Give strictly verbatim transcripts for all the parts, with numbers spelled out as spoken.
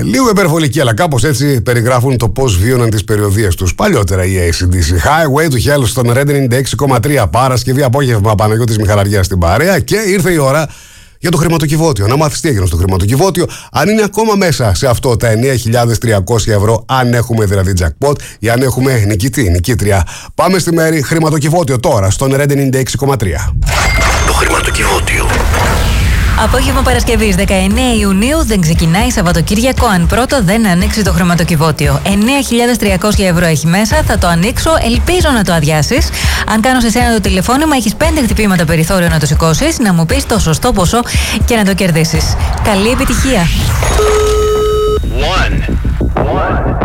λίγο υπερβολική, αλλά κάπως έτσι περιγράφουν το πώς βίωναν τις περιοδίες τους παλιότερα οι έι σι ντι σι. Highway to Hell στον Red ενενήντα έξι κόμμα τρία, Παρασκευή απόγευμα, Παναγιώτης Μιχαλαριάς στην παρέα, και ήρθε η ώρα για το χρηματοκιβώτιο. Να μάθεις τι έγινε στο χρηματοκιβώτιο, αν είναι ακόμα μέσα σε αυτό τα εννέα χιλιάδες τριακόσια ευρώ, αν έχουμε δηλαδή jackpot ή αν έχουμε νικητή, νικήτρια. Πάμε στη μέρη χρηματοκιβώτιο τώρα στον Red ενενήντα έξι κόμμα τρία. Το χρηματοκιβώτιο. Απόγευμα Παρασκευής δεκαεννέα Ιουνίου δεν ξεκινάει Σαββατοκύριακο αν πρώτο δεν ανοίξει το χρηματοκιβώτιο. εννέα χιλιάδες τριακόσια ευρώ έχει μέσα, θα το ανοίξω, ελπίζω να το αδειάσεις. Αν κάνω σε σένα το τηλεφώνημα, έχεις πέντε χτυπήματα περιθώριο να το σηκώσεις, να μου πεις το σωστό ποσό και να το κερδίσεις. Καλή επιτυχία! One. One.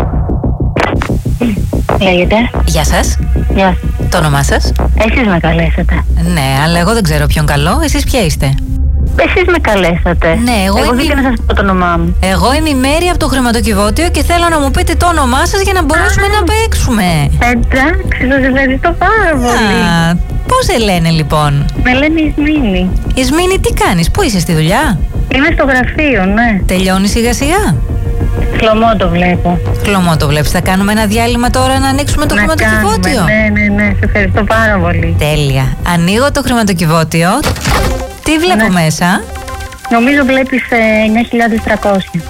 Λέγεται. Γεια σας. Γεια. Το όνομά σας? Εσείς με καλέσατε. Ναι, αλλά εγώ δεν ξέρω ποιον καλό. Εσείς ποια είστε? Εσείς με καλέσατε. Ναι, εγώ, εγώ είμαι... δεν να σας πω το όνομά μου. Εγώ είμαι η Μέρη από το χρηματοκιβώτιο και θέλω να μου πείτε το όνομά σας για να μπορέσουμε να παίξουμε. Εντάξει, σας ευχαριστώ πάρα πολύ. Α, πώς σε λένε λοιπόν? Με λένε Ισμήνη. Ισμήνη, τι κάνεις, πού είσαι, στη δουλειά? Είμαι στο γραφείο, ναι. Τελειώνεις σιγά σιγά? Χλωμό το βλέπω. Χλωμό το βλέπεις. Θα κάνουμε ένα διάλειμμα τώρα να ανοίξουμε το να χρηματοκιβώτιο. Κάνουμε, ναι, ναι, ναι. Σε ευχαριστώ πάρα πολύ. Τέλεια. Ανοίγω το χρηματοκιβώτιο. Τι βλέπω ναι. μέσα? Νομίζω βλέπεις ε, εννέα χιλιάδες τριακόσια.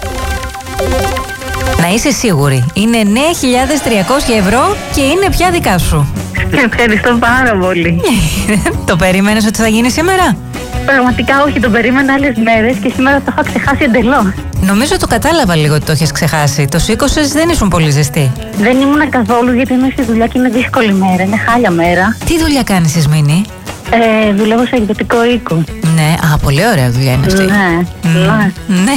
Να είσαι σίγουρη. Είναι εννέα χιλιάδες τριακόσια ευρώ και είναι πια δικά σου. Ευχαριστώ πάρα πολύ. Το περίμενες ότι θα γίνει σήμερα? Πραγματικά όχι, το περίμενα άλλες μέρες και σήμερα το είχα ξεχάσει εντελώς. Νομίζω το κατάλαβα λίγο ότι το έχεις ξεχάσει. Το σήκωσες, δεν ήσουν πολύ ζεστή. Δεν ήμουν καθόλου γιατί είμαι στη δουλειά και είναι δύσκολη μέρα, είναι χάλια μέρα. Τι δουλειά κάνεις, Ισμήνη? Ε, δουλεύω σε εκδοτικό οίκο. Ναι, α, πολύ ωραία δουλειά είναι αυτή. Ναι, ναι. ναι.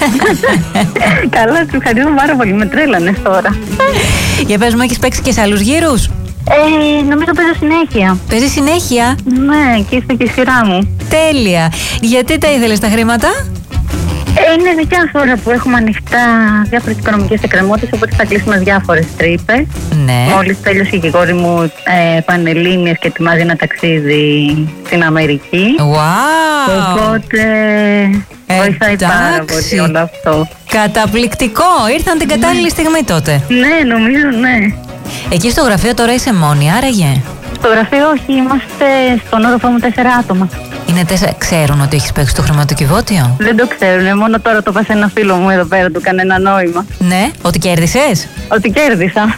Καλά, σου ευχαριστώ πάρα πολύ, με τρέλανες τώρα. Για πες μου, έχεις παίξει και σε άλλους γύρους? Ε, νομίζω παίζω συνέχεια. Παίζει συνέχεια? Ναι, και είστε και η σειρά μου. Τέλεια. Γιατί τα ήθελες τα χρήματα? Ε, είναι δικιά τώρα που έχουμε ανοιχτά διάφορες οικονομικές εκκρεμότητες, οπότε θα κλείσουμε διάφορες τρύπες. Ναι. Μόλις τέλειωσε η γηγόρη μου ε, Πανελλήνιες και ετοιμάζει ένα ταξίδι στην Αμερική. Wow. Οπότε βοηθάει πάρα πολύ όλο αυτό. Καταπληκτικό. Ήρθαν την κατάλληλη στιγμή τότε. Ναι, νομίζω ναι. Εκεί στο γραφείο τώρα είσαι μόνη, άραγε? Στο γραφείο όχι, είμαστε στον όροφο μου τέσσερα άτομα. Είναι τέσσερα. Ξέρουν ότι έχεις παίξει το χρηματοκιβώτιο? Δεν το ξέρουν, μόνο τώρα το είπα σε ένα φίλο μου εδώ πέρα, του έκανε ένα νόημα. Ναι, ότι κέρδισες? Ότι κέρδισα.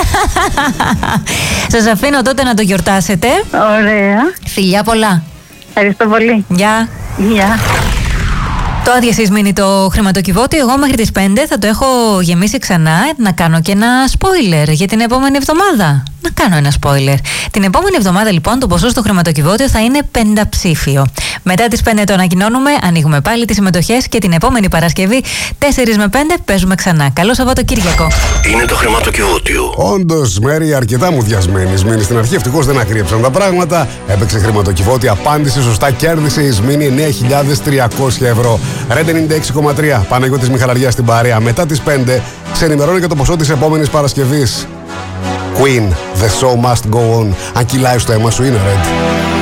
Σας αφήνω τότε να το γιορτάσετε. Ωραία. Φιλιά πολλά. Ευχαριστώ πολύ. Γεια. Γεια. Το άδειασες μείνει το χρηματοκιβώτιο. Εγώ μέχρι τις πέντε θα το έχω γεμίσει ξανά. Να κάνω και ένα spoiler για την επόμενη εβδομάδα. Να κάνω ένα spoiler. Την επόμενη εβδομάδα λοιπόν το ποσό στο χρηματοκιβώτιο θα είναι πενταψήφιο. Μετά τις πέντε το ανακοινώνουμε, ανοίγουμε πάλι τις συμμετοχές και την επόμενη Παρασκευή τέσσερα με πέντε παίζουμε ξανά. Καλό Σαββατοκύριακο. Είναι το χρηματοκιβώτιο. Όντως, Μέρη, αρκετά μουδιασμένη. Ισμήνη στην αρχή ευτυχώς δεν ακρίεψαν τα πράγματα. Έπαιξε χρηματοκιβώτιο, απάντησε σωστά, κέρδισε η Ισμήνη εννέα χιλιάδες τριακόσια ευρώ. Red ενενήντα έξι κόμμα τρία, Παναγιώτης Μιχαλαριάς στην παρέα. Μετά τις πέντε σε ενημερώνει για το ποσό της επόμενης Παρασκευής. Queen, the show must go on. Αν κυλάει στο αίμα σου είναι Red.